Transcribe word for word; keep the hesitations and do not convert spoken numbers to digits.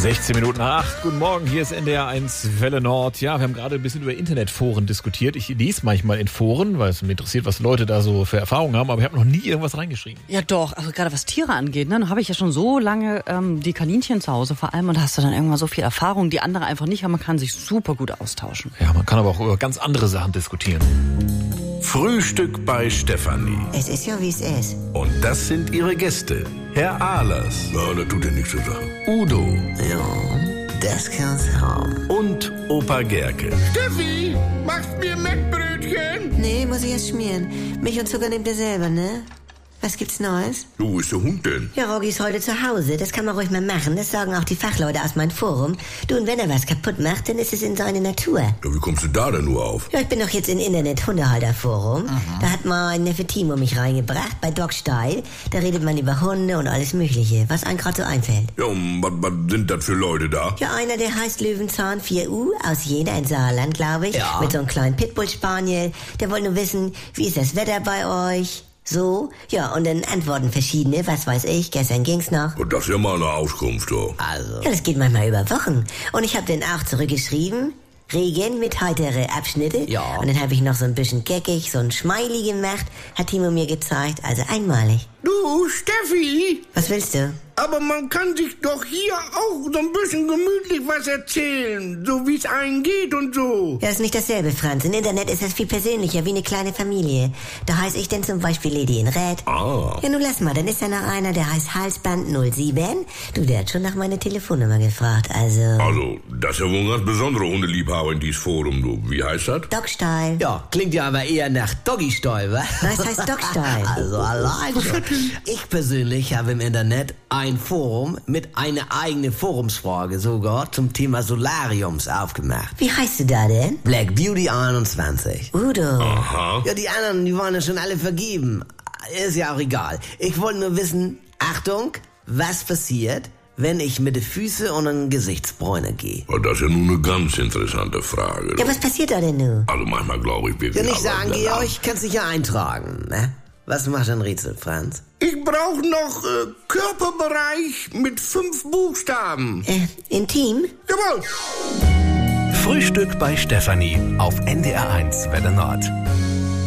sechzehn Minuten nach acht. Guten Morgen, hier ist N D R eins Welle Nord. Ja, wir haben gerade ein bisschen über Internetforen diskutiert. Ich lese manchmal in Foren, weil es mich interessiert, was Leute da so für Erfahrungen haben, aber ich habe noch nie irgendwas reingeschrieben. Ja doch, also gerade was Tiere angeht, ne, dann habe ich ja schon so lange ähm, die Kaninchen zu Hause vor allem und da hast du dann irgendwann so viel Erfahrung, die andere einfach nicht haben. Man kann sich super gut austauschen. Ja, man kann aber auch über ganz andere Sachen diskutieren. Frühstück bei Stefanie. Es ist ja, wie es ist. Und das sind ihre Gäste. Herr Ahlers. Ja, das tut ja nichts zur Sache. Udo. Ja, das kann's haben. Und Opa Gerke. Steffi, machst mir Mettbrötchen? Nee, muss ich erst schmieren. Milch und Zucker nehmt ihr selber, ne? Was gibt's Neues? Du, wo ist der Hund denn? Ja, Roggi ist heute zu Hause. Das kann man ruhig mal machen. Das sagen auch die Fachleute aus meinem Forum. Du, und wenn er was kaputt macht, dann ist es in seiner Natur. Ja, wie kommst du da denn nur auf? Ja, ich bin doch jetzt im Internet-Hundehalter-Forum. Da hat mein Neffe Timo mich reingebracht, bei Dog Style. Da redet man über Hunde und alles Mögliche, was einem gerade so einfällt. Ja, und was, was sind das für Leute da? Ja, einer, der heißt Löwenzahn vier U, aus Jena in Saarland, glaube ich. Ja. Mit so einem kleinen Pitbull-Spaniel. Der wollte nur wissen, wie ist das Wetter bei euch? So, ja, und dann antworten verschiedene, was weiß ich, gestern ging's noch. Und das ist ja mal eine Auskunft, so. Also, Ja, das geht manchmal über Wochen. Und ich habe dann auch zurückgeschrieben, Regen mit heitere Abschnitte. Ja. Und dann habe ich noch so ein bisschen geckig, so ein Smiley gemacht, hat Timo mir gezeigt, also einmalig. Du, Steffi, Was willst du? aber man kann sich doch hier auch so ein bisschen gemütlich was erzählen, so wie es einem geht und so. Ja, das ist nicht dasselbe, Franz. Im Internet ist das viel persönlicher, wie eine kleine Familie. Da heiße ich denn zum Beispiel Lady in Red. Ah. Ja, nun lass mal, dann ist da noch einer, der heißt Halsband null sieben. Du, der hat schon nach meiner Telefonnummer gefragt, also... Also, das ist ja wohl ein ganz besonderer Hundeliebhaber in dieses Forum, du. Wie heißt das? Dogstyle. ja, klingt ja aber eher nach Doggy-Style, wa? Was heißt Dogstyle? Also allein schon. Ich persönlich habe im Internet ein Forum mit einer eigenen Forumsfrage sogar zum Thema Solariums aufgemacht. Wie heißt du da denn? Black Beauty einundzwanzig. Udo. Aha. Ja, die anderen, die waren ja schon alle vergeben. Ist ja auch egal. Ich wollte nur wissen, Achtung, was passiert, wenn ich mit den Füßen und den Gesichtsbräune gehe? Ja, das ist ja nun eine ganz interessante Frage. Ja, was passiert da denn nun? Also manchmal glaube ich wirklich... Ja, nicht aber- sagen, Georg, kannst dich ja eintragen, ne? Was macht ein Rätsel, Franz? Ich brauche noch äh, Körperbereich mit fünf Buchstaben. Äh, intim? Jawohl. Frühstück bei Stefanie auf N D R eins Welle Nord.